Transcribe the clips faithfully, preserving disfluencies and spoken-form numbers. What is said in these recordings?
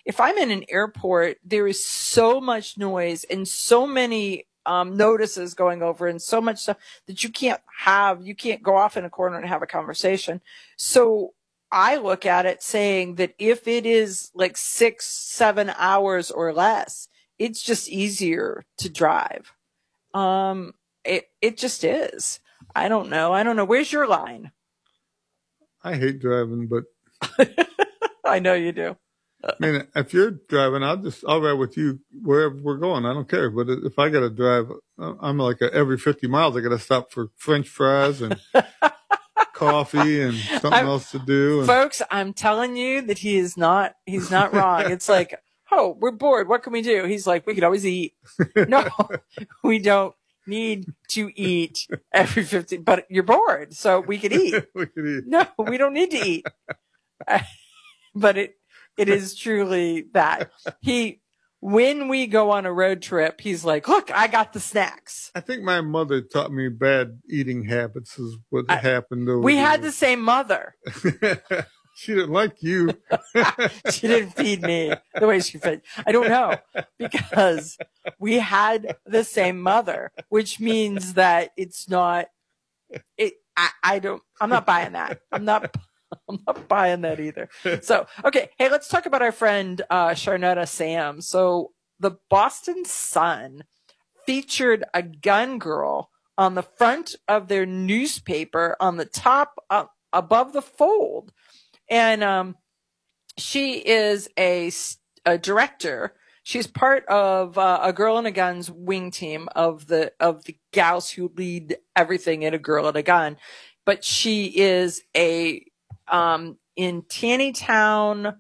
if I'm in an airport, there is so much noise and so many um, notices going over and so much stuff that you can't have, you can't go off in a corner and have a conversation. So I look at it saying that if it is like six, seven hours or less, it's just easier to drive. Um, it, it just is. I don't know. I don't know. Where's your line? I hate driving, but I know you do. I mean, if you're driving, I'll just, I'll ride with you wherever we're going. I don't care. But if I got to drive, I'm like a, every fifty miles, I got to stop for French fries and coffee and something I'm, else to do. And, folks, I'm telling you that he is not, he's not wrong. It's like, oh, we're bored. What can we do? He's like, we could always eat. No, we don't need to eat every fifty, but you're bored. So we could eat. we could eat. No, we don't need to eat. But it, it is truly that. He, when we go on a road trip, he's like, look, I got the snacks. I think my mother taught me bad eating habits is what I, happened over We the had years. the same mother. She didn't like you. She didn't feed me the way she fed. I don't know, because we had the same mother, which means that it's not, it, I, I don't, I'm not buying that. I'm not, I'm not buying that either. So, okay. Hey, let's talk about our friend, uh, Sharnetta Sam. So the Boston Sun featured a gun girl on the front of their newspaper on the top, uh, above the fold. And, um, she is a, a director. She's part of uh, a Girl and a Gun's wing team of the, of the gals who lead everything in A Girl and a Gun. But she is a, um, in Taneytown,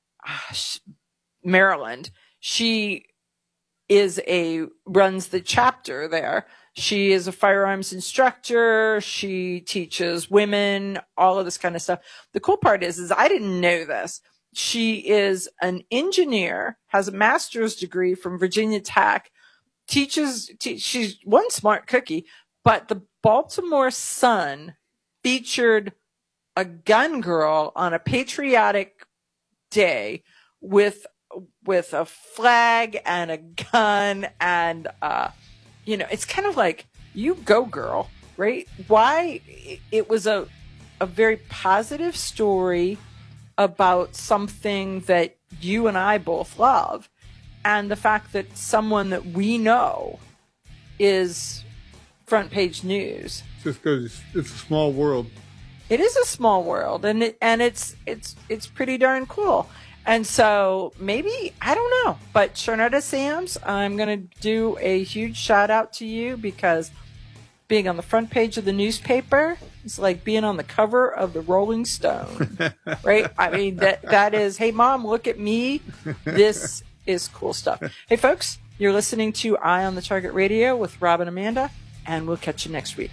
Maryland. She is a, runs the chapter there. She is a firearms instructor. She teaches women, all of this kind of stuff. The cool part is, is I didn't know this. She is an engineer, has a master's degree from Virginia Tech, teaches, te- she's one smart cookie, but the Baltimore Sun featured a gun girl on a patriotic day with, with a flag and a gun and, uh, you know, it's kind of like, you go girl, right? Why? It was a, a very positive story about something that you and I both love. And the fact that someone that we know is front page news. Just because it's, it's a small world. It is a small world, and it, and it's, it's, it's pretty darn cool. And so maybe, I don't know, but Sharnetta Sams, I'm going to do a huge shout out to you, because being on the front page of the newspaper is like being on the cover of the Rolling Stone, right? I mean, that that is, hey, Mom, look at me. This is cool stuff. Hey, folks, you're listening to Eye on the Target Radio with Rob and Amanda, and we'll catch you next week.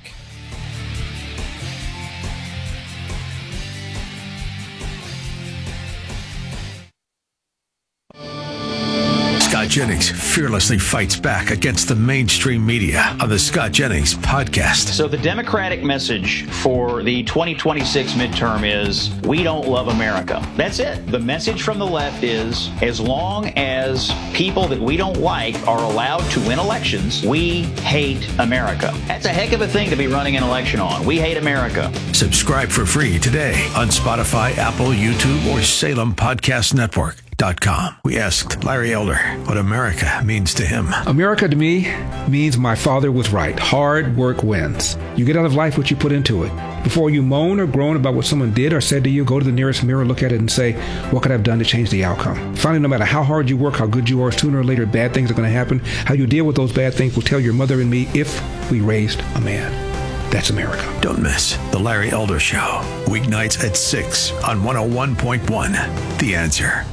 Scott Jennings fearlessly fights back against the mainstream media on the Scott Jennings podcast. So the Democratic message for the twenty twenty-six midterm is, we don't love America. That's it. The message from the left is, as long as people that we don't like are allowed to win elections, we hate America. That's a heck of a thing to be running an election on. We hate America. Subscribe for free today on Spotify, Apple, YouTube, or Salem Podcast Network. Dot com. We asked Larry Elder what America means to him. America to me means my father was right. Hard work wins. You get out of life what you put into it. Before you moan or groan about what someone did or said to you, go to the nearest mirror, look at it, and say, what could I have done to change the outcome? Finally, no matter how hard you work, how good you are, sooner or later, bad things are going to happen. How you deal with those bad things will tell your mother and me if we raised a man. That's America. Don't miss The Larry Elder Show. Weeknights at six on one oh one point one. The Answer.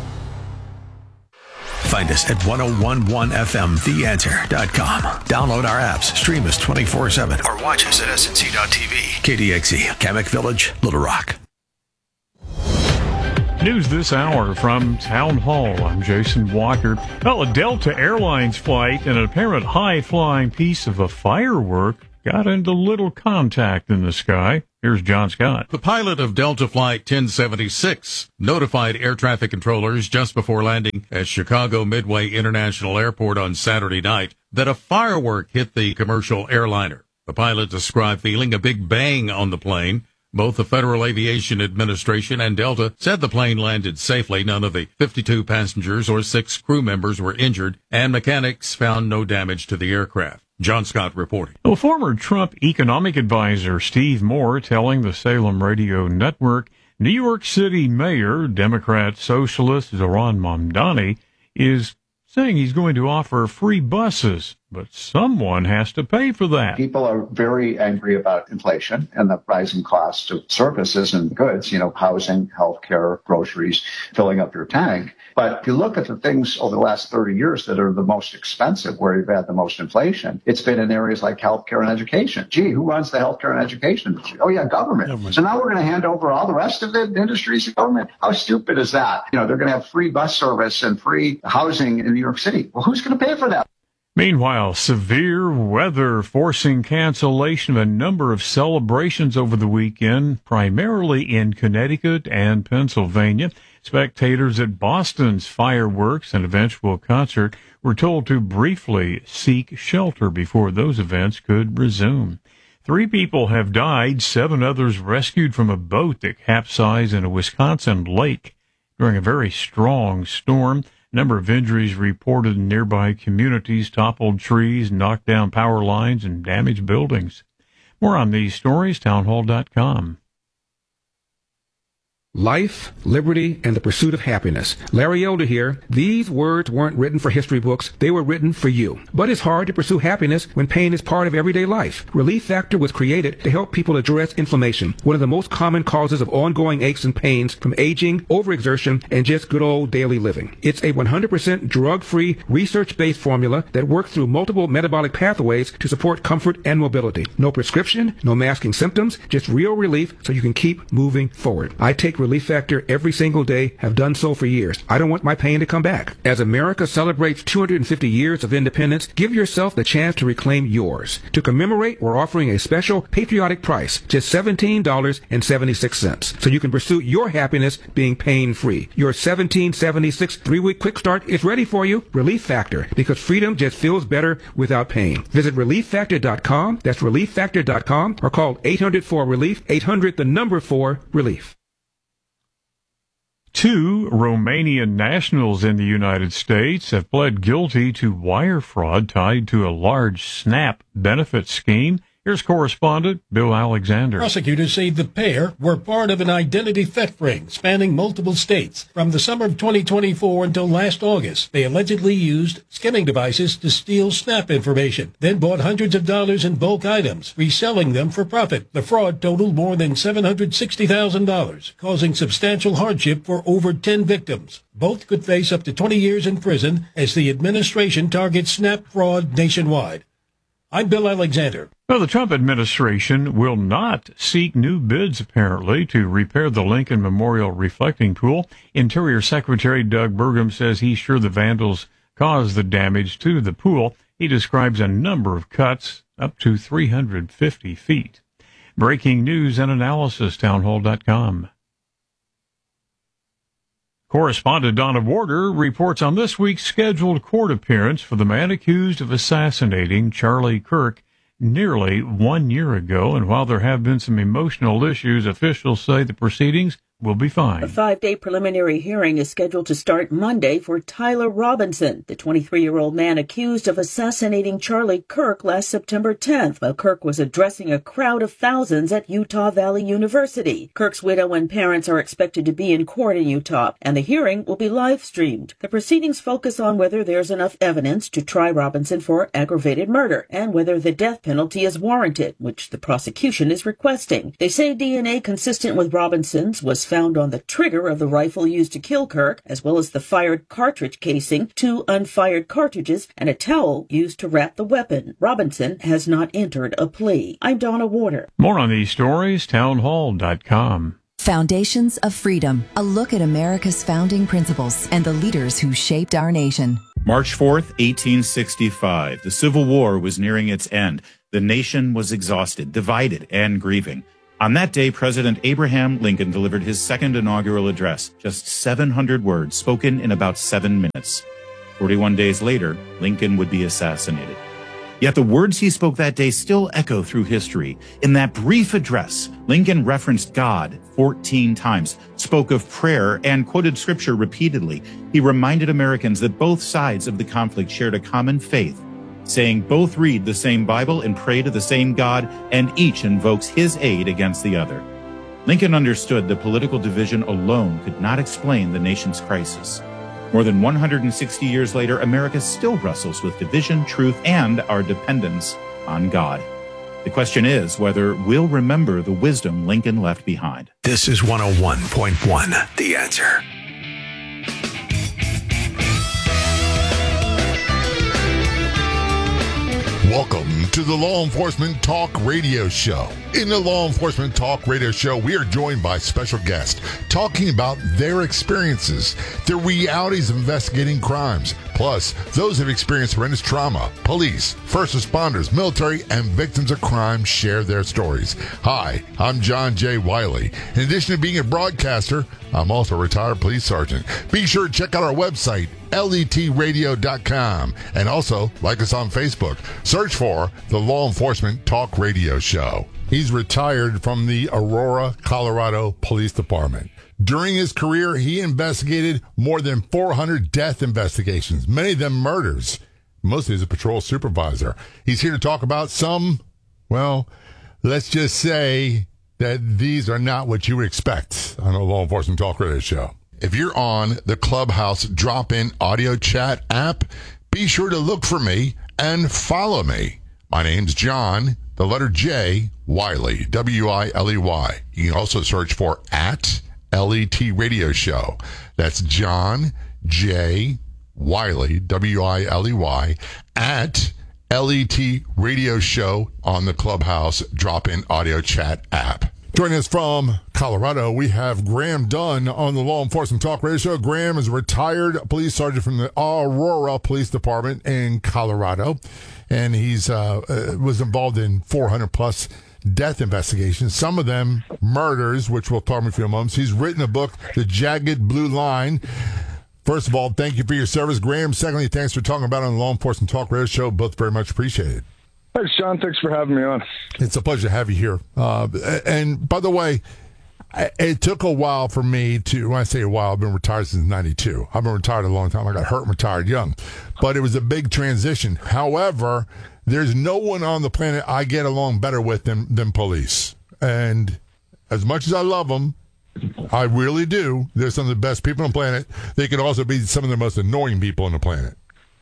Find us at ten eleven F M the answer dot com. Download our apps, stream us twenty-four seven, or watch us at S N C dot T V. K D X E, Kamek Village, Little Rock. News this hour from Town Hall. I'm Jason Walker. Well, a Delta Airlines flight and an apparent high-flying piece of a firework got into little contact in the sky. Here's John Scott. The pilot of Delta Flight ten seventy-six notified air traffic controllers just before landing at Chicago Midway International Airport on Saturday night that a firework hit the commercial airliner. The pilot described feeling a big bang on the plane. Both the Federal Aviation Administration and Delta said the plane landed safely. None of the fifty-two passengers or six crew members were injured, and mechanics found no damage to the aircraft. John Scott reporting. Well, former Trump economic advisor Steve Moore telling the Salem Radio Network New York City Mayor, Democrat Socialist Zohran Mamdani, is saying he's going to offer free buses, but someone has to pay for that. People are very angry about inflation and the rising cost of services and goods, you know, housing, healthcare, groceries, filling up your tank. But if you look at the things over the last thirty years that are the most expensive, where you've had the most inflation, it's been in areas like healthcare and education. Gee, who runs the healthcare and education industry? Oh, yeah, government. government. So now we're going to hand over all the rest of the industries to government. How stupid is that? You know, they're going to have free bus service and free housing in New York City. Well, who's going to pay for that? Meanwhile, severe weather forcing cancellation of a number of celebrations over the weekend, primarily in Connecticut and Pennsylvania. Spectators at Boston's fireworks and eventual concert were told to briefly seek shelter before those events could resume. Three people have died, seven others rescued from a boat that capsized in a Wisconsin lake during a very strong storm. A number of injuries reported in nearby communities, toppled trees, knocked down power lines, and damaged buildings. More on these stories, townhall dot com. Life, liberty, and the pursuit of happiness. Larry Elder here. These words weren't written for history books. They were written for you. But it's hard to pursue happiness when pain is part of everyday life. Relief Factor was created to help people address inflammation, one of the most common causes of ongoing aches and pains from aging, overexertion, and just good old daily living. It's a one hundred percent drug-free, research-based formula that works through multiple metabolic pathways to support comfort and mobility. No prescription, no masking symptoms, just real relief so you can keep moving forward. I take Relief Factor every single day, have done so for years. I don't want my pain to come back. As America celebrates two hundred fifty years of independence, give yourself the chance to reclaim yours. To commemorate, we're offering a special patriotic price, just seventeen dollars and seventy-six cents, so you can pursue your happiness being pain-free. Your seventeen seventy-six three-week quick start is ready for you. Relief Factor, because freedom just feels better without pain. Visit relief factor dot com, that's relief factor dot com, or call eight hundred four relief, eight hundred the number four relief. Two Romanian nationals in the United States have pled guilty to wire fraud tied to a large SNAP benefit scheme. Here's correspondent Bill Alexander. Prosecutors say the pair were part of an identity theft ring spanning multiple states. From the summer of twenty twenty-four until last August, they allegedly used skimming devices to steal SNAP information, then bought hundreds of dollars in bulk items, reselling them for profit. The fraud totaled more than seven hundred sixty thousand dollars, causing substantial hardship for over ten victims. Both could face up to twenty years in prison as the administration targets SNAP fraud nationwide. I'm Bill Alexander. Well, the Trump administration will not seek new bids, apparently, to repair the Lincoln Memorial reflecting pool. Interior Secretary Doug Burgum says he's sure the vandals caused the damage to the pool. He describes a number of cuts, up to three hundred fifty feet. Breaking news and analysis, townhall dot com. Correspondent Donna Warder reports on this week's scheduled court appearance for the man accused of assassinating Charlie Kirk nearly one year ago. And while there have been some emotional issues, officials say the proceedings will be fine. A five-day preliminary hearing is scheduled to start Monday for Tyler Robinson, the twenty-three-year-old man accused of assassinating Charlie Kirk last September tenth, while Kirk was addressing a crowd of thousands at Utah Valley University. Kirk's widow and parents are expected to be in court in Utah, and the hearing will be live-streamed. The proceedings focus on whether there's enough evidence to try Robinson for aggravated murder, and whether the death penalty is warranted, which the prosecution is requesting. They say D N A consistent with Robinson's was found on the trigger of the rifle used to kill Kirk, as well as the fired cartridge casing, two unfired cartridges, and a towel used to wrap the weapon. Robinson has not entered a plea. I'm Donna Warder. More on these stories, townhall dot com. Foundations of Freedom, a look at America's founding principles and the leaders who shaped our nation. March fourth, eighteen sixty-five. The Civil War was nearing its end. The nation was exhausted, divided, and grieving. On that day, President Abraham Lincoln delivered his second inaugural address, just seven hundred words spoken in about seven minutes. forty-one days later, Lincoln would be assassinated. Yet the words he spoke that day still echo through history. In that brief address, Lincoln referenced God fourteen times, spoke of prayer, and quoted scripture repeatedly. He reminded Americans that both sides of the conflict shared a common faith, saying both read the same Bible and pray to the same God, and each invokes his aid against the other. Lincoln understood that political division alone could not explain the nation's crisis. More than one hundred sixty years later, America still wrestles with division, truth, and our dependence on God. The question is whether we'll remember the wisdom Lincoln left behind. This is one oh one point one, The Answer. Welcome to the Law Enforcement Talk Radio Show. In the Law Enforcement Talk Radio Show, we are joined by special guests talking about their experiences, the realities of investigating crimes, plus those who have experienced horrendous trauma. Police, first responders, military, and victims of crime share their stories. Hi, I'm John J. Wiley. In addition to being a broadcaster, I'm also a retired police sergeant. Be sure to check out our website, L E T radio dot com, and also like us on Facebook. Search for the Law Enforcement Talk Radio Show. He's retired from the Aurora, Colorado Police Department. During his career, he investigated more than four hundred death investigations, many of them murders, mostly as a patrol supervisor. He's here to talk about some, well, let's just say that these are not what you would expect on a Law Enforcement Talk Radio Show. If you're on the Clubhouse drop-in audio chat app, be sure to look for me and follow me. My name's John, the letter J, Wiley, W I L E Y. You can also search for at L E T Radio Show. That's John J. Wiley, W I L E Y, at L E T Radio Show on the Clubhouse drop-in audio chat app. Joining us from Colorado, we have Graham Dunn on the Law Enforcement Talk Radio Show. Graham is a retired police sergeant from the Aurora Police Department in Colorado, and he's uh, uh, was involved in four hundred plus death investigations, some of them murders, which we'll talk about in a few moments. He's written a book, The Jagged Blue Line. First of all, thank you for your service, Graham. Secondly, thanks for talking about it on the Law Enforcement Talk Radio Show. Both very much appreciated. Thanks, Sean. Thanks for having me on. It's a pleasure to have you here. Uh, and by the way, it took a while for me to, when I say a while, I've been retired since ninety-two. I've been retired a long time. I got hurt and retired young. But it was a big transition. However, there's no one on the planet I get along better with than, than police. And as much as I love them, I really do, they're some of the best people on the planet. They can also be some of the most annoying people on the planet.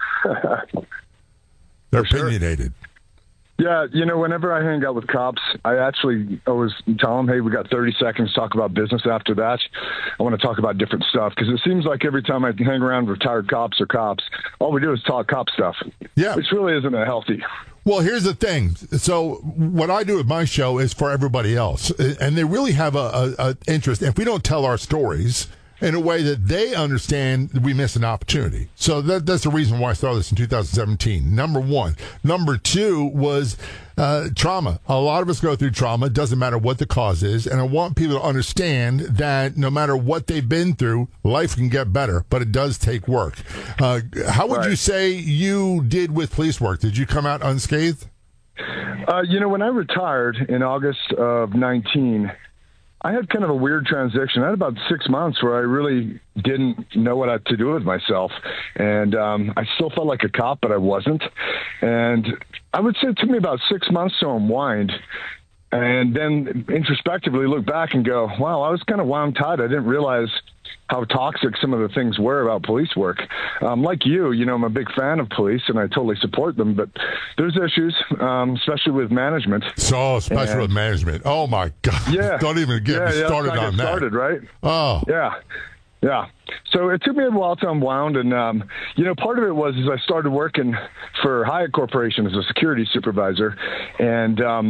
They're For opinionated. Sure. Yeah, you know, whenever I hang out with cops, I actually always tell them, hey, we got thirty seconds to talk about business after that. I want to talk about different stuff because it seems like every time I hang around retired cops or cops, all we do is talk cop stuff. Yeah. Which really isn't a healthy. Well, here's the thing. So what I do with my show is for everybody else. And they really have a, a, a interest. If we don't tell our stories in a way that they understand, we miss an opportunity. So that, that's the reason why I started this in two thousand seventeen. Number one. Number two was uh, trauma. A lot of us go through trauma. It doesn't matter what the cause is. And I want people to understand that no matter what they've been through, life can get better, but it does take work. Uh, how would right. you say you did with police work? Did you come out unscathed? Uh, you know, when I retired in August of nineteen, I had kind of a weird transition. I had about six months where I really didn't know what I had to do with myself. And um, I still felt like a cop, but I wasn't. And I would say it took me about six months to unwind and then introspectively look back and go, wow, I was kind of wound tight. I didn't realize how toxic some of the things were about police work. Um, like you, you know, I'm a big fan of police and I totally support them, but there's issues, um, especially with management. So, especially and, with management. Oh my God. Yeah. Don't even get yeah, me yeah, started on that. Started, right? Oh. Yeah. Yeah. So it took me a while to unwound. And, um, you know, part of it was as I started working for Hyatt Corporation as a security supervisor. And, um,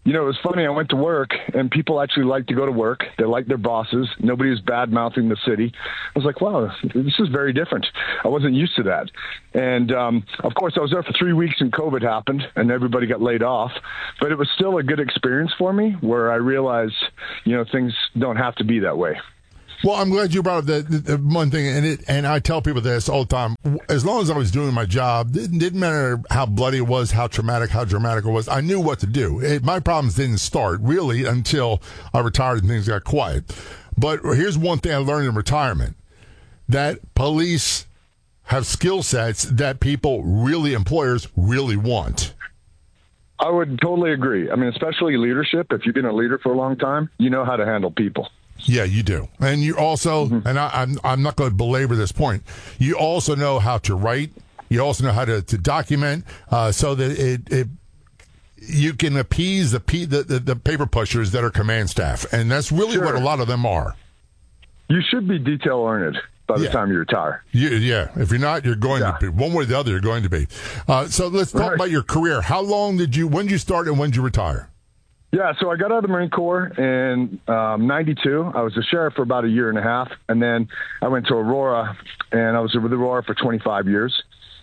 you know, it was funny. I went to work, and people actually like to go to work. They like their bosses. Nobody was bad-mouthing the city. I was like, wow, this is very different. I wasn't used to that. And, um, of course, I was there for three weeks, and COVID happened, and everybody got laid off. But it was still a good experience for me, where I realized, you know, things don't have to be that way. Well, I'm glad you brought up the, the, the one thing, and it, and I tell people this all the time. As long as I was doing my job, it didn't matter how bloody it was, how traumatic, how dramatic it was. I knew what to do. It, my problems didn't start really until I retired and things got quiet. But here's one thing I learned in retirement: that police have skill sets that people really, employers really want. I would totally agree. I mean, especially leadership. If you've been a leader for a long time, you know how to handle people. Yeah, you do. And you also, mm-hmm. and I, I'm I'm not going to belabor this point, you also know how to write. You also know how to, to document uh, so that it, it you can appease the, the, the, the paper pushers that are command staff. And that's really sure. what a lot of them are. You should be detail-oriented by the yeah. time you retire. You, yeah. If you're not, you're going yeah. to be. One way or the other, you're going to be. Uh, so let's talk right. about your career. How long did you, when did you start and when did you retire? Yeah, so I got out of the Marine Corps in um, ninety-two. I was a sheriff for about a year and a half, and then I went to Aurora, and I was with Aurora for twenty-five years.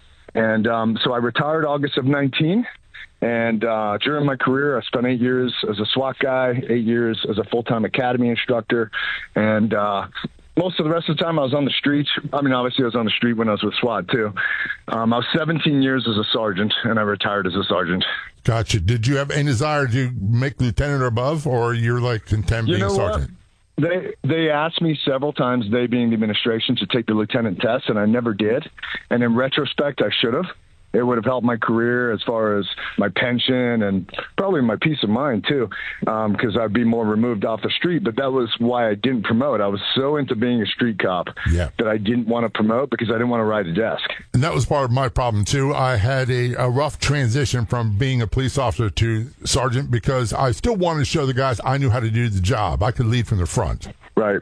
And um, so I retired August of nineteen, and uh, during my career, I spent eight years as a SWAT guy, eight years as a full-time academy instructor, and uh, most of the rest of the time I was on the street. I mean, obviously I was on the street when I was with SWAT, too. Um, I was seventeen years as a sergeant, and I retired as a sergeant. Gotcha. Did you have any desire to make lieutenant or above, or you're like content being you know a sergeant? What? They they asked me several times, they being the administration, to take the lieutenant test, and I never did. And in retrospect, I should have. It would have helped my career as far as my pension and probably my peace of mind, too, because um, I'd be more removed off the street. But that was why I didn't promote. I was so into being a street cop yeah. that I didn't want to promote because I didn't want to ride a desk. And that was part of my problem, too. I had a, a rough transition from being a police officer to sergeant because I still wanted to show the guys I knew how to do the job. I could lead from the front. Right.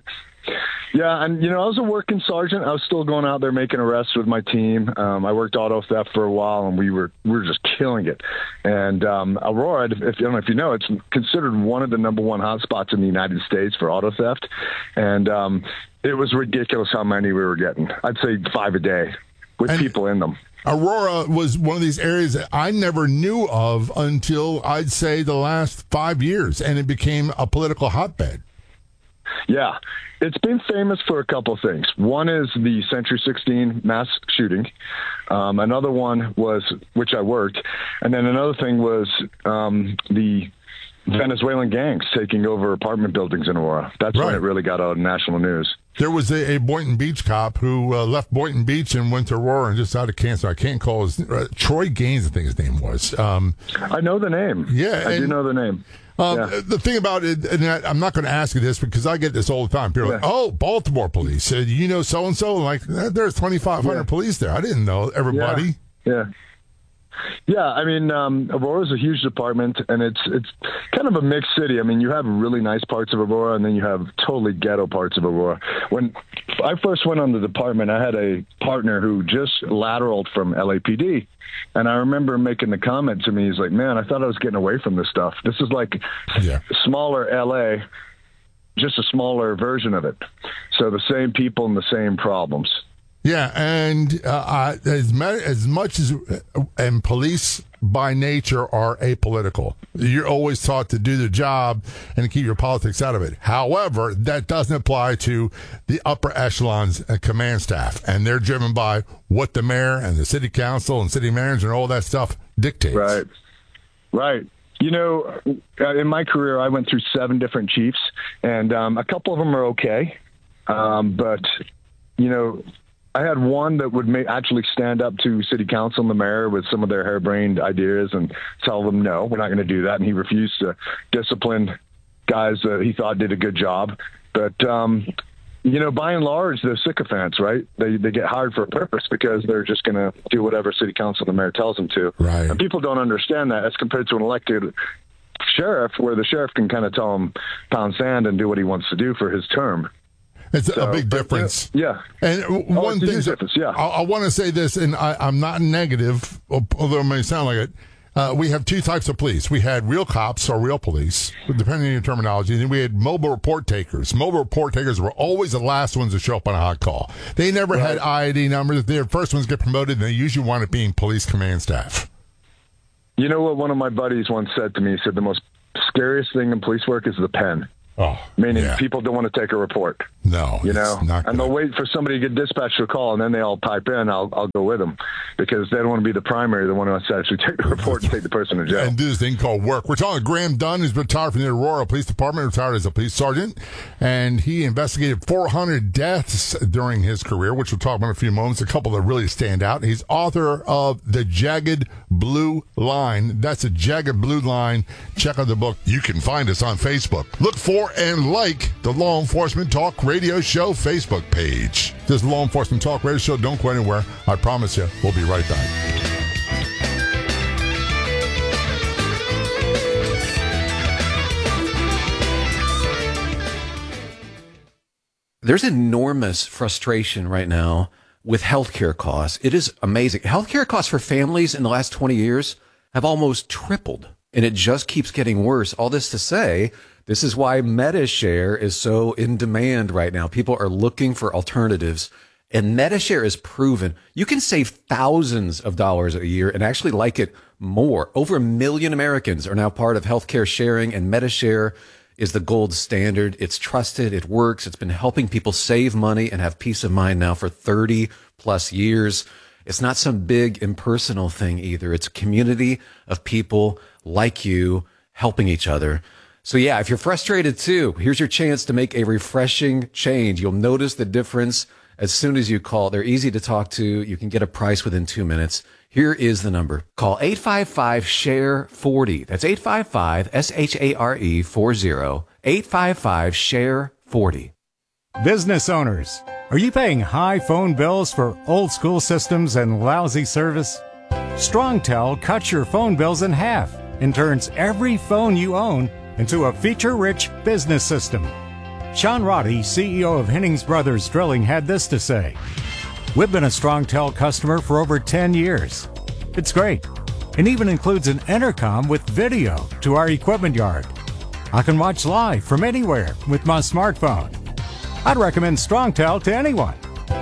Yeah, and, you know, I was a working sergeant. I was still going out there making arrests with my team. Um, I worked auto theft for a while, and we were we were just killing it. And um, Aurora, if, if, I don't know if you know, it's considered one of the number one hotspots in the United States for auto theft. And um, it was ridiculous how many we were getting. I'd say five a day with and people in them. Aurora was one of these areas that I never knew of until, I'd say, the last five years, and it became a political hotbed. Yeah, it's been famous for a couple of things. One is the Century sixteen mass shooting. Um, another one was, which I worked, and then another thing was um, the Venezuelan gangs taking over apartment buildings in Aurora. That's right. when it really got out in national news. There was a, a Boynton Beach cop who uh, left Boynton Beach and went to Aurora and just out of cancer. I can't call his uh, Troy Gaines, I think his name was. Um, I know the name. Yeah, I and, do know the name. Um, yeah. The thing about it, and I, I'm not going to ask you this because I get this all the time. People are yeah. like, "Oh, Baltimore police, uh, you know so and so." Like, there's twenty-five hundred yeah. police there. I didn't know everybody. Yeah. yeah. Yeah, I mean, um, Aurora is a huge department, and it's it's kind of a mixed city. I mean, you have really nice parts of Aurora, and then you have totally ghetto parts of Aurora. When I first went on the department, I had a partner who just lateraled from L A P D, and I remember making the comment to me, he's like, man, I thought I was getting away from this stuff. This is like yeah. smaller L A, just a smaller version of it. So the same people and the same problems. Yeah, and uh, as, ma- as much as uh, and police by nature are apolitical. You're always taught to do the job and to keep your politics out of it. However, that doesn't apply to the upper echelons and command staff, and they're driven by what the mayor and the city council and city manager and all that stuff dictates. Right, right. You know, in my career, I went through seven different chiefs, and um, a couple of them are okay, um, but you know. I had one that would make, actually stand up to city council and the mayor with some of their harebrained ideas and tell them, no, we're not going to do that. And he refused to discipline guys that he thought did a good job. But, um, you know, by and large, they're sycophants, right? They they get hired for a purpose because they're just going to do whatever city council and the mayor tells them to. Right. And people don't understand that as compared to an elected sheriff where the sheriff can kind of tell him pound sand and do what he wants to do for his term. It's so, a big difference. Yeah. And oh, one thing, difference, yeah. I, I want to say this, and I, I'm not negative, although it may sound like it. Uh, we have two types of police. We had real cops or real police, depending on your terminology. And then we had mobile report takers. Mobile report takers were always the last ones to show up on a hot call. They never right. had I I D numbers. They're the first ones to get promoted, and they usually wind up being police command staff. You know what one of my buddies once said to me? He said the most scariest thing in police work is the pen. Oh, Meaning yeah. people don't want to take a report. No, you know, not and they'll wait for somebody to get dispatched to a call, and then they all pipe in. I'll I'll go with them because they don't want to be the primary, the one who has to actually take the report and take the person to jail. And do this thing called work. We're talking to Graham Dunn, who's retired from the Aurora Police Department, retired as a police sergeant, and he investigated four hundred deaths during his career, which we'll talk about in a few moments. A couple that really stand out. He's author of The Jagged Blue Line. That's a Jagged Blue Line. Check out the book. You can find us on Facebook. Look for and like the Law Enforcement Talk Radio Show Facebook page. This Law Enforcement Talk Radio Show. Don't go anywhere. I promise you, we'll be right back. There's enormous frustration right now with healthcare costs. It is amazing. Healthcare costs for families in the last twenty years have almost tripled, and it just keeps getting worse. All this to say, this is why MediShare is so in demand right now. People are looking for alternatives, and MediShare is proven. You can save thousands of dollars a year and actually like it more. Over a million Americans are now part of healthcare sharing, and MediShare is the gold standard. It's trusted. It works. It's been helping people save money and have peace of mind now for thirty plus years. It's not some big impersonal thing either. It's a community of people like you helping each other. So yeah, if you're frustrated too, here's your chance to make a refreshing change. You'll notice the difference as soon as you call. They're easy to talk to. You can get a price within two minutes. Here is the number. Call eight five five, S H A R E, forty. That's eight five five, S H A R E, forty. eight five five, S H A R E, forty. Business owners, are you paying high phone bills for old school systems and lousy service? StrongTel cuts your phone bills in half and turns every phone you own into a feature-rich business system. Sean Roddy, C E O of Hennings Brothers Drilling, had this to say. We've been a StrongTel customer for over ten years. It's great. It even includes an intercom with video to our equipment yard. I can watch live from anywhere with my smartphone. I'd recommend StrongTel to anyone.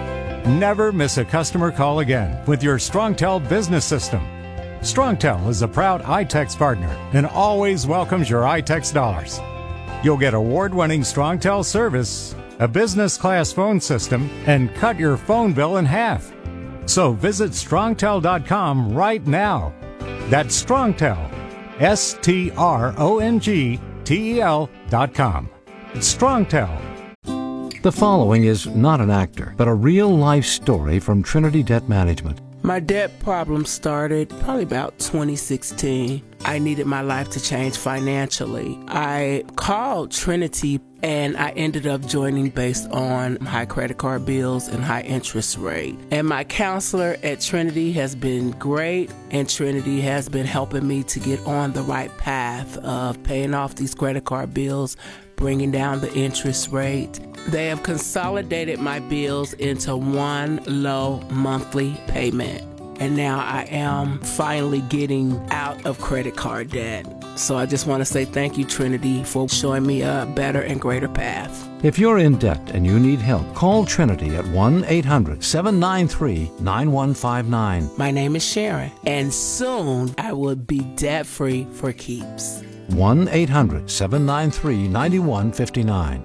Never miss a customer call again with your StrongTel business system. StrongTel is a proud iTex partner and always welcomes your iTex dollars. You'll get award-winning StrongTel service, a business-class phone system, and cut your phone bill in half. So visit strongtel dot com right now. That's StrongTel, S T R O N G T E L dot com. It's StrongTel. The following is not an actor, but a real-life story from Trinity Debt Management. My debt problem started probably about twenty sixteen. I needed my life to change financially. I called Trinity and I ended up joining based on high credit card bills and high interest rate. And my counselor at Trinity has been great, and Trinity has been helping me to get on the right path of paying off these credit card bills, bringing down the interest rate. They have consolidated my bills into one low monthly payment. And now I am finally getting out of credit card debt. So I just want to say thank you, Trinity, for showing me a better and greater path. If you're in debt and you need help, call Trinity at one eight hundred, seven nine three, nine one five nine. My name is Sharon, and soon I will be debt-free for keeps. one eight hundred, seven nine three, nine one five nine.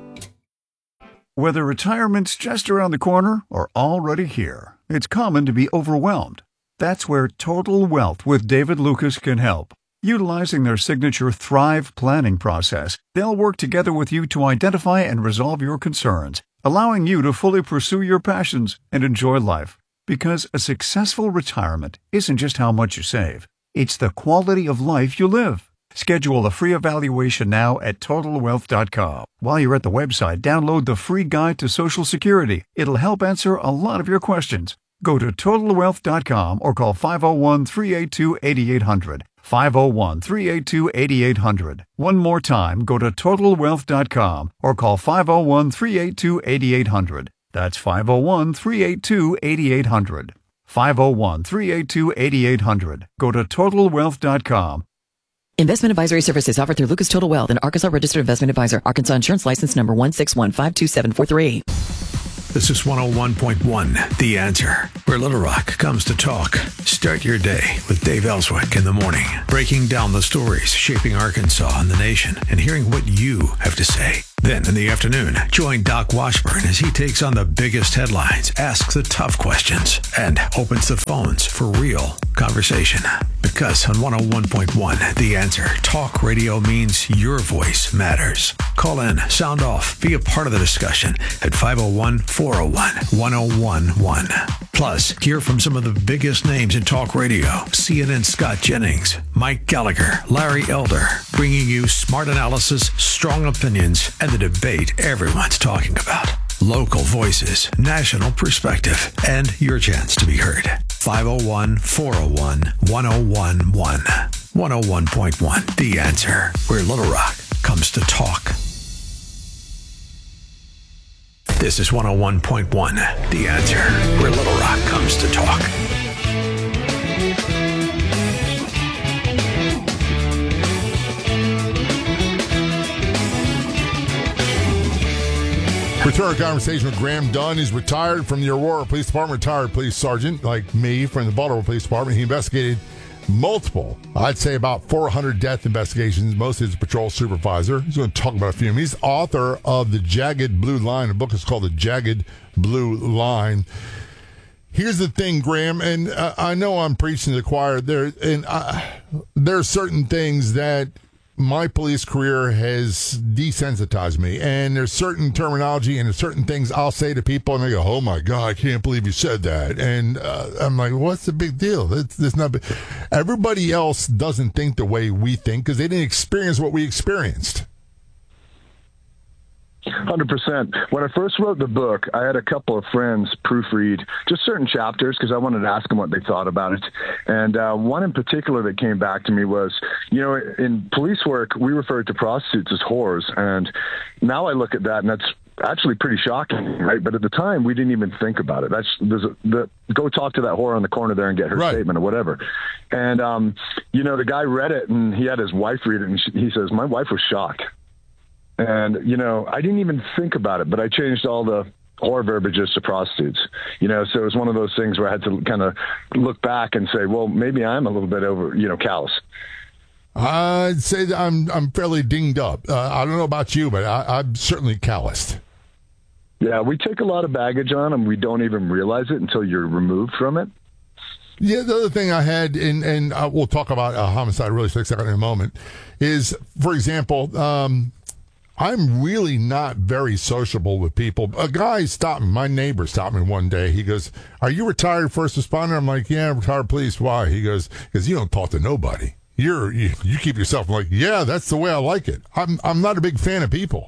Whether retirement's just around the corner or already here, it's common to be overwhelmed. That's where Total Wealth with David Lucas can help. Utilizing their signature Thrive planning process, they'll work together with you to identify and resolve your concerns, allowing you to fully pursue your passions and enjoy life. Because a successful retirement isn't just how much you save, it's the quality of life you live. Schedule a free evaluation now at total wealth dot com. While you're at the website, download the free guide to Social Security. It'll help answer a lot of your questions. Go to total wealth dot com or call five oh one, three eight two, eight eight hundred. five oh one, three eight two, eight eight hundred. One more time, go to total wealth dot com or call five oh one, three eight two, eight eight hundred. That's five oh one, three eight two, eight eight hundred. five oh one, three eight two, eight eight hundred. Go to total wealth dot com. Investment advisory services offered through Lucas Total Wealth, an Arkansas registered investment advisor. Arkansas insurance license number one six one five two seven four three. This is one oh one point one, The Answer, where Little Rock comes to talk. Start your day with Dave Ellswick in the morning, breaking down the stories shaping Arkansas and the nation and hearing what you have to say. Then in the afternoon, join Doc Washburn as he takes on the biggest headlines, asks the tough questions, and opens the phones for real conversation. Because on one oh one point one, The Answer, talk radio means your voice matters. Call in, sound off, be a part of the discussion at five oh one, four oh one, one oh one one. Plus, hear from some of the biggest names in talk radio. C N N's Scott Jennings, Mike Gallagher, Larry Elder, bringing you smart analysis, strong opinions, and the debate everyone's talking about. Local voices, national perspective, and your chance to be heard. five oh one, four oh one, one oh one one. one oh one point one, The Answer, where Little Rock comes to talk. This is one oh one point one, The Answer, where Little Rock comes to talk. Return our conversation with Graham Dunn. He's retired from the Aurora Police Department, retired police sergeant like me from the Baltimore Police Department. He investigated multiple, I'd say about four hundred death investigations, mostly as a patrol supervisor. He's going to talk about a few of them. He's author of The Jagged Blue Line. The book is called The Jagged Blue Line. Here's the thing, Graham, and uh, I know I'm preaching to the choir. There, and uh, there are certain things that my police career has desensitized me, and there's certain terminology and there's certain things I'll say to people, and they go, "Oh my God, I can't believe you said that." And uh, I'm like, "What's the big deal? It's, it's not big." Everybody else doesn't think the way we think because they didn't experience what we experienced. one hundred percent. When I first wrote the book, I had a couple of friends proofread just certain chapters because I wanted to ask them what they thought about it. And uh, one in particular that came back to me was, you know, in police work, we referred to prostitutes as whores. And now I look at that and that's actually pretty shocking, right? But at the time, we didn't even think about it. That's there's a, the go talk to that whore on the corner there and get her right. statement or whatever. And, um, you know, the guy read it and he had his wife read it and she, he says, my wife was shocked. And, you know, I didn't even think about it, but I changed all the whore verbiages to prostitutes, you know, so it was one of those things where I had to kind of look back and say, well, maybe I'm a little bit over, you know, callous. I'd say that I'm, I'm fairly dinged up. Uh, I don't know about you, but I, I'm certainly calloused. Yeah, we take a lot of baggage on and we don't even realize it until you're removed from it. Yeah, the other thing I had, and, and uh, we'll talk about uh, homicide really quick in a moment, is, for example, um, I'm really not very sociable with people. A guy stopped me, my neighbor stopped me one day. He goes, "Are you retired first responder?" I'm like, "Yeah, retired police." Why? He goes, "Because you don't talk to nobody. You're, you, you keep yourself." I'm like, "Yeah, that's the way I like it." I'm, I'm not a big fan of people.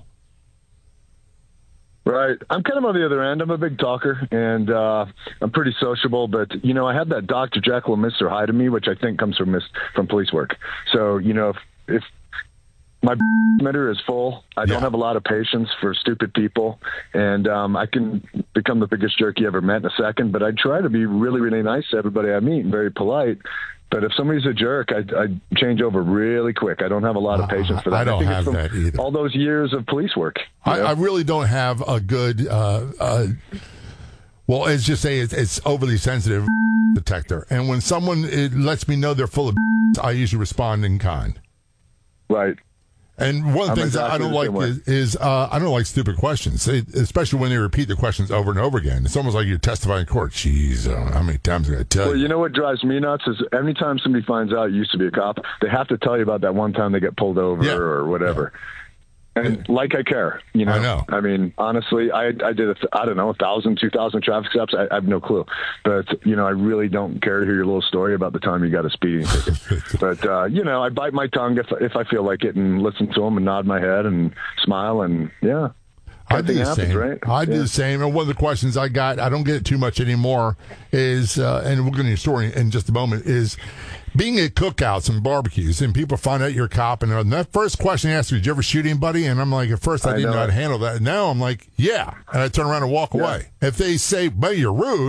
Right. I'm kind of on the other end. I'm a big talker, and uh, I'm pretty sociable. But, you know, I have that Doctor Jekyll and Mister Hyde to me, which I think comes from mis- from police work. So, you know, if, if my meter is full, I yeah. don't have a lot of patience for stupid people, and um, I can become the biggest jerk you ever met in a second. But I try to be really, really nice to everybody I meet and very polite. But if somebody's a jerk, I, I change over really quick. I don't have a lot of patience for that. I don't I have that either. All those years of police work. I, I really don't have a good, uh, uh, well, let's just say it's, it's overly sensitive detector. And when someone it lets me know they're full of, I usually respond in kind. Right. And one of the I'm things exactly I don't the like same way. is, is uh, I don't like stupid questions, it, especially when they repeat the questions over and over again. It's almost like you're testifying in court. Jeez, uh, how many times am I going to tell Well, you? you know what drives me nuts is anytime somebody finds out you used to be a cop, they have to tell you about that one time they get pulled over Yeah. or whatever. Yeah. And like I care, you know. I know. I mean, honestly, I I did a th- I don't know a thousand, two thousand traffic stops. I, I have no clue, but you know, I really don't care to hear your little story about the time you got a speeding ticket. But uh, you know, I bite my tongue if if I feel like it, and listen to them and nod my head and smile and yeah. I do the happens, same. right? I do Yeah. the same. And one of the questions I got, I don't get it too much anymore, is, uh, and we'll get into your story in just a moment, is being at cookouts and barbecues, and people find out you're a cop, and, uh, that first question they ask me, "Did you ever shoot anybody?" And I'm like, at first I, I didn't know. know. how to handle that. Now I'm like, yeah. And I turn around and walk Yeah. away. If they say, "Well, you're rude,"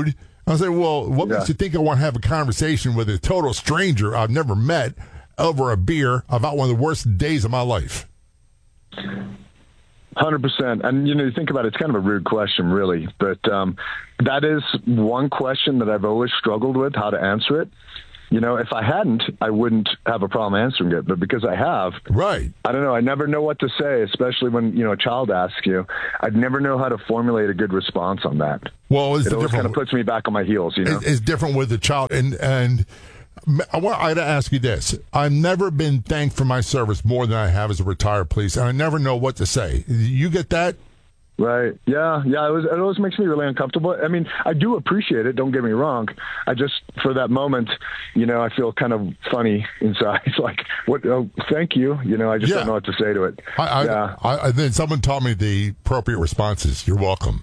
I say, well, what Yeah. makes you think I want to have a conversation with a total stranger I've never met over a beer about one of the worst days of my life? one hundred percent. And, you know, you think about it, it's kind of a rude question, really. But um, that is one question that I've always struggled with, how to answer it. You know, if I hadn't, I wouldn't have a problem answering it. But because I have, right? I don't know. I never know what to say, especially when, you know, a child asks you. I'd never know how to formulate a good response on that. Well, it's it always different. kind of puts me back on my heels, you know? It's, it's different with the child. And, and I want I to ask you this. I've never been thanked for my service more than I have as a retired police, and I never know what to say. You get that? Right. Yeah. Yeah. It, was, it always makes me really uncomfortable. I mean, I do appreciate it. Don't get me wrong. I just, for that moment, you know, I feel kind of funny inside. It's like, what? Oh, thank you. You know, I just Yeah. don't know what to say to it. I, I, yeah. I, I, then someone taught me the appropriate responses. You're welcome.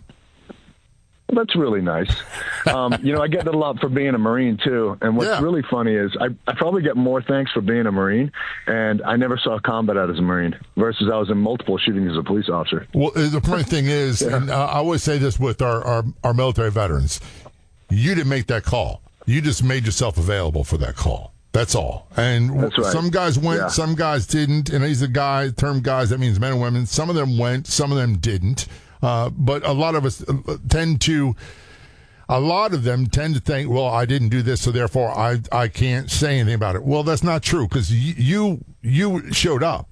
That's really nice. Um, you know, I get that a lot for being a Marine, too. And what's Yeah. really funny is I, I probably get more thanks for being a Marine, and I never saw combat out as a Marine, versus I was in multiple shootings as a police officer. Well, the funny thing is, Yeah. and uh, I always say this with our, our, our military veterans, you didn't make that call. You just made yourself available for that call. That's all. And That's right. some guys went, Yeah. some guys didn't. And he's a guy, term guys, that means men and women. Some of them went, some of them didn't. Uh, but a lot of us tend to, a lot of them tend to think, well, I didn't do this, so therefore I I can't say anything about it. Well, that's not true, because you, you you showed up.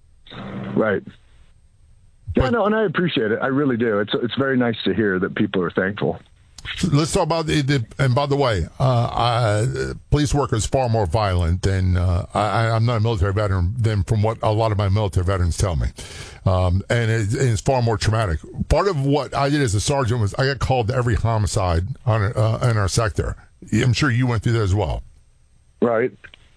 Right. Yeah, no, and I appreciate it. I really do. It's it's very nice to hear that people are thankful. Let's talk about the, the and by the way, uh, I, police work is far more violent than uh, I, I'm not a military veteran than from what a lot of my military veterans tell me, um, and it, it's far more traumatic. Part of what I did as a sergeant was I got called to every homicide on uh, in our sector. I'm sure you went through that as well. Right.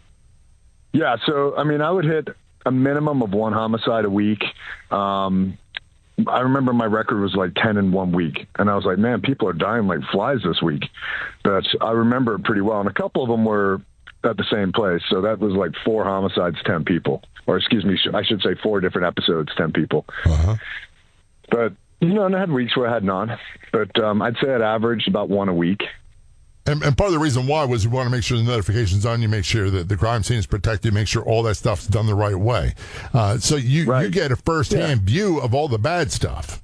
Yeah. So I mean, I would hit a minimum of one homicide a week. Um, I remember my record was like ten in one week. And I was like, man, people are dying like flies this week. But I remember it pretty well. And a couple of them were at the same place. So that was like four homicides, ten people. Or excuse me, I should say four different episodes, ten people. Uh-huh. But, you know, and I had weeks where I had none. But um, I'd say I'd averaged about one a week. And, and part of the reason why was we want to make sure the notification's on you, make sure that the crime scene is protected, make sure all that stuff's done the right way. Uh, so you, right. you get a first-hand yeah. view of all the bad stuff.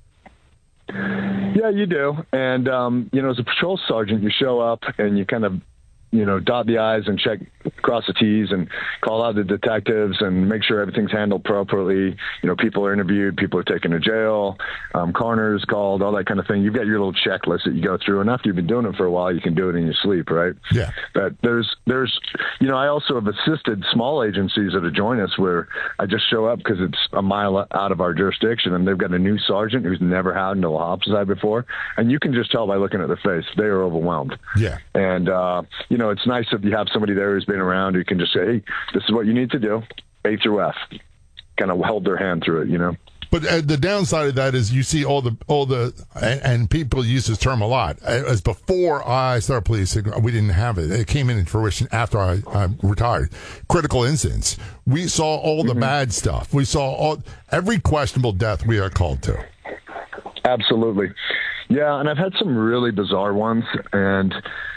Yeah, you do. And, um, you know, as a patrol sergeant, you show up and you kind of, you know, dot the I's and check, cross the T's and call out the detectives and make sure everything's handled properly. You know, people are interviewed, people are taken to jail, um, coroner's called, all that kind of thing. You've got your little checklist that you go through. And after you've been doing it for a while, you can do it in your sleep, right? Yeah. But there's, there's, you know, I also have assisted small agencies that have joined us where I just show up because it's a mile out of our jurisdiction and they've got a new sergeant who's never had no homicide before. And you can just tell by looking at their face, they are overwhelmed. Yeah. And, uh, you know, it's nice if you have somebody there who's been around who can just say, hey, this is what you need to do, A through F. Kind of held their hand through it, you know? But uh, the downside of that is you see all the, all the, and, and people use this term a lot. As before I started policing, we didn't have it. It came in fruition after I, I retired. Critical incidents. We saw all the mm-hmm. bad stuff. We saw all, every questionable death we are called to. Absolutely. Yeah, and I've had some really bizarre ones, and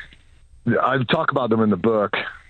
I talk about them in the book.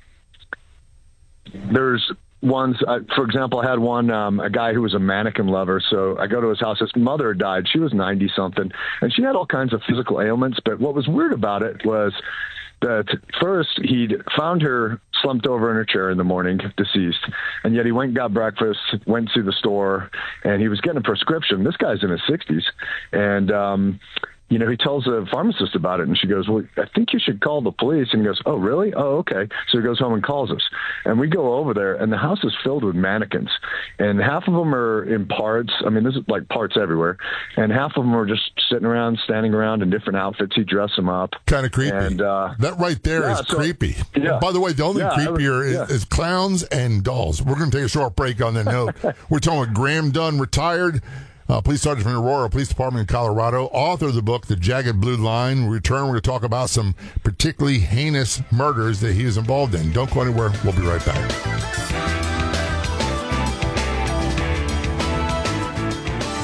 There's ones, uh, for example, I had one, um, a guy who was a mannequin lover. So I go to his house. His mother had died. She was ninety something, and she had all kinds of physical ailments. But what was weird about it was that first he'd found her slumped over in her chair in the morning, deceased, and yet he went and got breakfast, went to the store, and he was getting a prescription. This guy's in his sixties, and um, you know, he tells a pharmacist about it, and she goes, well, I think you should call the police. And he goes, oh, really? Oh, okay. So he goes home and calls us. And we go over there, and the house is filled with mannequins. And half of them are in parts. I mean, this is like parts everywhere. And half of them are just sitting around, standing around in different outfits. He dressed them up. Kind of creepy. And, uh, that right there yeah, is so, creepy. Yeah. By the way, the only yeah, creepier was, yeah. is, is clowns and dolls. We're going to take a short break on that note. We're talking with Graham Dunn, retired Uh, police sergeant from the Aurora Police Department in Colorado, author of the book, The Jagged Blue Line. When we return, we're going to talk about some particularly heinous murders that he is involved in. Don't go anywhere. We'll be right back.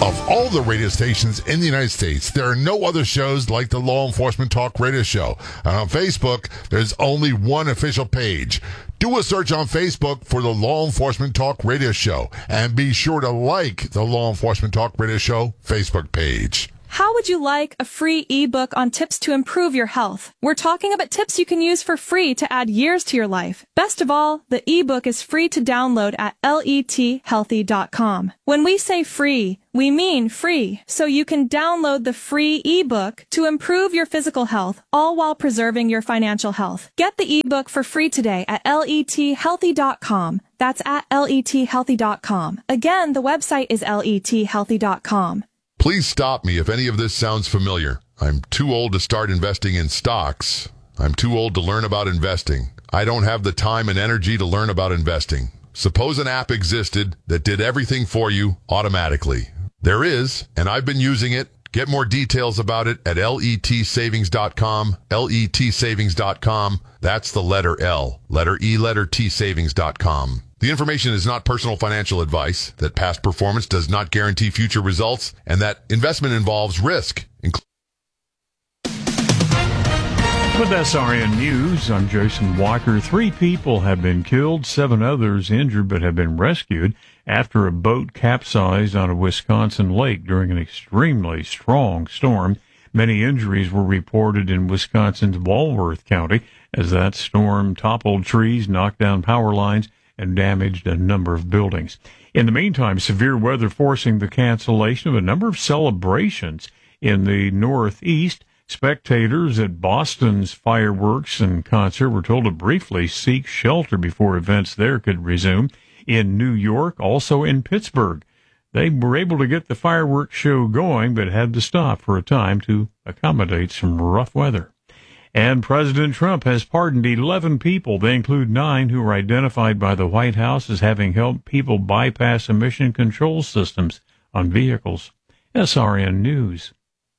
Of all the radio stations in the United States, there are no other shows like the Law Enforcement Talk Radio Show. And on Facebook, there's only one official page. Do a search on Facebook for the Law Enforcement Talk Radio Show. And be sure to like the Law Enforcement Talk Radio Show Facebook page. How would you like a free ebook on tips to improve your health? We're talking about tips you can use for free to add years to your life. Best of all, the ebook is free to download at let healthy dot com. When we say free, we mean free, so you can download the free ebook to improve your physical health, all while preserving your financial health. Get the ebook for free today at let healthy dot com. That's at let healthy dot com. Again, the website is let healthy dot com. Please stop me if any of this sounds familiar. I'm too old to start investing in stocks. I'm too old to learn about investing. I don't have the time and energy to learn about investing. Suppose an app existed that did everything for you automatically. There is, and I've been using it. Get more details about it at let savings dot com, let savings dot com. That's the letter L, letter E, letter T, savings dot com. The information is not personal financial advice, that past performance does not guarantee future results, and that investment involves risk. Inclu- With S R N News, I'm Jason Walker. Three people have been killed, seven others injured but have been rescued after a boat capsized on a Wisconsin lake during an extremely strong storm. Many injuries were reported in Wisconsin's Walworth County as that storm toppled trees, knocked down power lines, and damaged a number of buildings. In the meantime, severe weather forcing the cancellation of a number of celebrations in the Northeast. Spectators at Boston's fireworks and concert were told to briefly seek shelter before events there could resume. In New York, also in Pittsburgh, they were able to get the fireworks show going, but had to stop for a time to accommodate some rough weather. And President Trump has pardoned eleven people. They include nine who were identified by the White House as having helped people bypass emission control systems on vehicles. S R N News.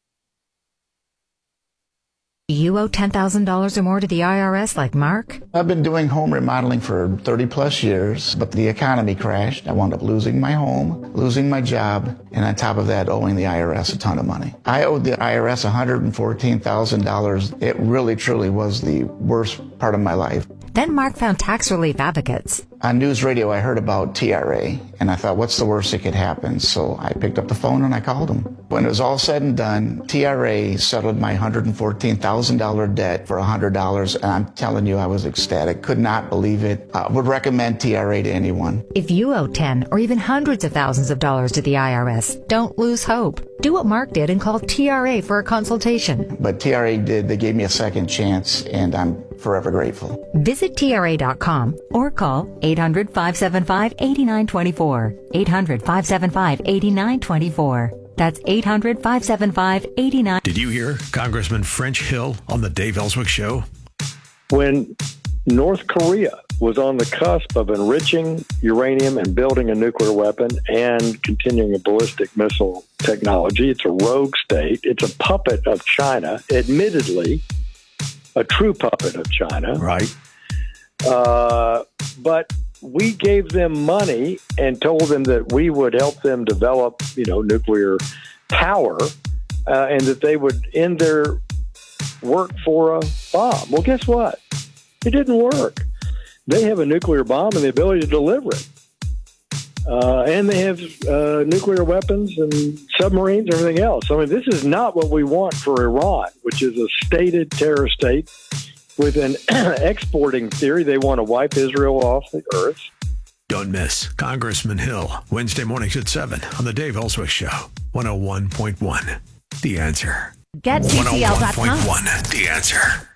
Do you owe ten thousand dollars or more to the I R S like Mark? I've been doing home remodeling for thirty plus years, but the economy crashed. I wound up losing my home, losing my job, and on top of that, owing the I R S a ton of money. I owed the I R S one hundred fourteen thousand dollars. It really, truly was the worst part of my life. Then Mark found Tax Relief Advocates. On news radio, I heard about T R A, and I thought, what's the worst that could happen? So I picked up the phone and I called them. When it was all said and done, T R A settled my one hundred fourteen thousand dollars debt for one hundred dollars, and I'm telling you, I was ecstatic. Could not believe it. I would recommend T R A to anyone. If you owe ten or even hundreds of thousands of dollars to the I R S, don't lose hope. Do what Mark did and call T R A for a consultation. But T R A did. They gave me a second chance, and I'm forever grateful. Visit T R A dot com or call eight hundred, five seven five, eight nine two four. eight hundred, five seven five, eight nine two four. That's eight hundred, five seven five, eight nine. Did you hear Congressman French Hill on the Dave Ellswick Show? When North Korea was on the cusp of enriching uranium and building a nuclear weapon and continuing a ballistic missile technology, it's a rogue state. It's a puppet of China, admittedly, a true puppet of China. Right. Uh, but we gave them money and told them that we would help them develop, you know, nuclear power, uh, and that they would end their work for a bomb. Well, guess what? It didn't work. They have a nuclear bomb and the ability to deliver it. Uh, and they have uh, nuclear weapons and submarines and everything else. I mean, this is not what we want for Iran, which is a stated terror state with an exporting theory. They want to wipe Israel off the earth. Don't miss Congressman Hill, Wednesday mornings at seven on the Dave Ellswick Show, one oh one point one. The Answer. Get C C L dot com. one oh one point one. The Answer.